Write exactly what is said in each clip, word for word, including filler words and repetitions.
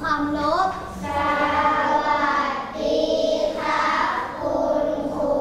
คำลบสวัสดีครับคุณครู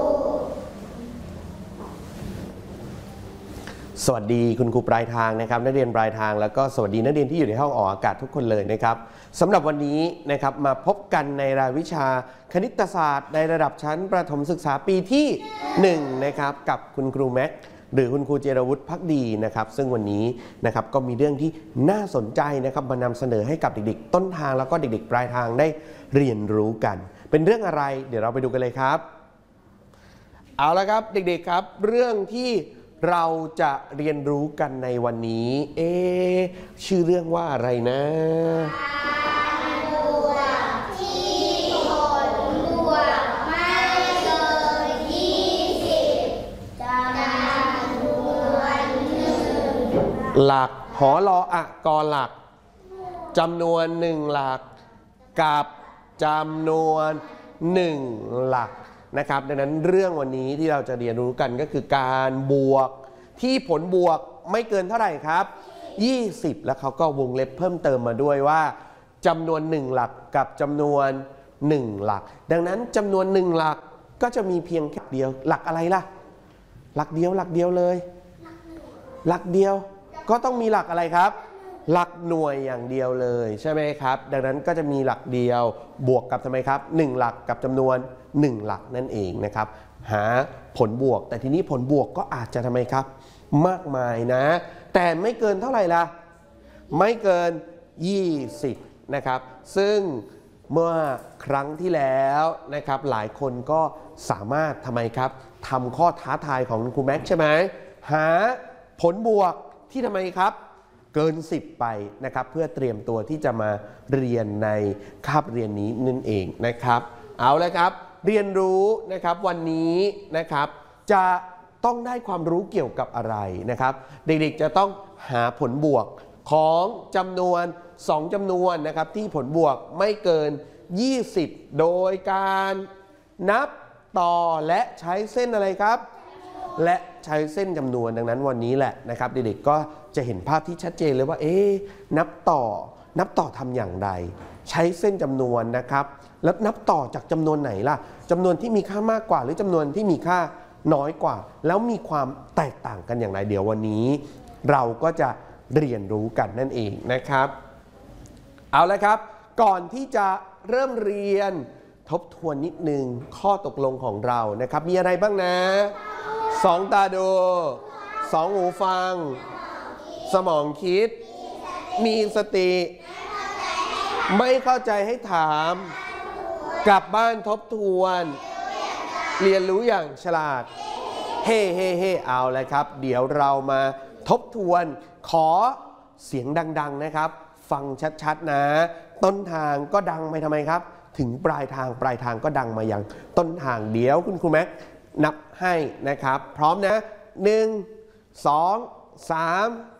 สวัสดีคุณครูปลายทางนะครับนักเรียนปลายทางแล้วก็สวัสดีนักเรียนที่อยู่ในห้องออกอากาศทุกคนเลยนะครับสำหรับวันนี้นะครับมาพบกันในรายวิชาคณิตศาสตร์ในระดับชั้นประถมศึกษาปีที่หนึ่งนะครับกับคุณครูแม็กหรือคุณครูเจรวุฒิภักดีนะครับซึ่งวันนี้นะครับก็มีเรื่องที่น่าสนใจนะครับมานำเสนอให้กับเด็กๆต้นทางแล้วก็เด็กๆปลายทางได้เรียนรู้กันเป็นเรื่องอะไรเดี๋ยวเราไปดูกันเลยครับเอาละครับเด็กๆครับเรื่องที่เราจะเรียนรู้กันในวันนี้เอ๊ะชื่อเรื่องว่าอะไรนะการบวกที่ผลบวกไม่เกินยี่สิบจำนวนหนึ่งหลักหอลออะกอหลักจำนวนหนึ่งหลักกับจำนวนหนึ่งหลักนะครับดังนั้นเรื่องวันนี้ที่เราจะเรียนรู้กันก็คือการบวกที่ผลบวกไม่เกินเท่าไหร่ครับยี่สิบแล้วเขาก็วงเล็บเพิ่มเติมมาด้วยว่าจำนวนหนึ่งหลักกับจำนวนหนึ่งหลักดังนั้นจำนวนหนึ่งหลักก็จะมีเพียงแค่เดียวหลักอะไรล่ะหลักเดียวหลักเดียวเลยหลักเดียวก็ต้องมีหลักอะไรครับหลักหน่วยอย่างเดียวเลยใช่ไหมครับดังนั้นก็จะมีหลักเดียวบวกกับทำไมครับหนึ่งหลักกับจำนวนหนึ่งหลักนั่นเองนะครับหาผลบวกแต่ทีนี้ผลบวกก็อาจจะทำไมครับมากมายนะแต่ไม่เกินเท่าไหร่ล่ะไม่เกินยี่สิบนะครับซึ่งเมื่อครั้งที่แล้วนะครับหลายคนก็สามารถทำไมครับทำข้อท้าทายของครูแม็กใช่ไหมหาผลบวกที่ทำไมครับเกินสิบไปนะครับเพื่อเตรียมตัวที่จะมาเรียนในคาบเรียนนี้นั่นเองนะครับเอาละครับเรียนรู้นะครับวันนี้นะครับจะต้องได้ความรู้เกี่ยวกับอะไรนะครับเด็กๆจะต้องหาผลบวกของจำนวนสองจำนวนนะครับที่ผลบวกไม่เกินยี่สิบโดยการนับต่อและใช้เส้นอะไรครับและใช้เส้นจำนวนดังนั้นวันนี้แหละนะครับเด็กๆก็จะเห็นภาพที่ชัดเจนเลยว่าเอ๊ะนับต่อนับต่อทำอย่างไรใช้เส้นจำนวนนะครับแล้วนับต่อจากจำนวนไหนล่ะจำนวนที่มีค่ามากกว่าหรือจำนวนที่มีค่าน้อยกว่าแล้วมีความแตกต่างกันอย่างไรเดี๋ยววันนี้เราก็จะเรียนรู้กันนั่นเองนะครับเอาละครับก่อนที่จะเริ่มเรียนทบทวนนิดนึงข้อตกลงของเรานะครับมีอะไรบ้างนะสองตาดูสองหูฟังสมองคิดมีสติไม่เข้าใจให้ถามกลับบ้านทบทวนเรียนรู้อย่างฉลาดเฮ่เฮ่เฮ่เอาเลยครับเดี๋ยวเรามาทบทวนขอเสียงดังๆนะครับฟังชัดๆนะต้นทางก็ดังไปทำไมครับถึงปลายทางปลายทางก็ดังมาอย่างต้นทางเดี๋ยวคุณครูแม็กนับให้นะครับพร้อมนะหนึ่งสองสาม